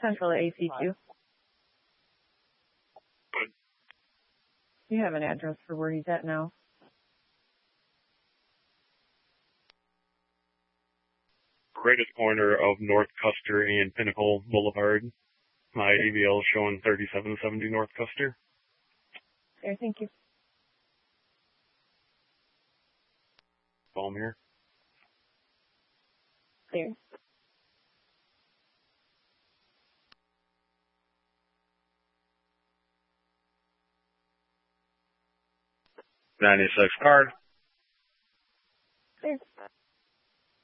Central to AC2. You have an address for where he's at now. Greatest corner of North Custer and Pinnacle Boulevard. My AVL showing 3770 North Custer. There, thank you. Palm here. There. 96 card.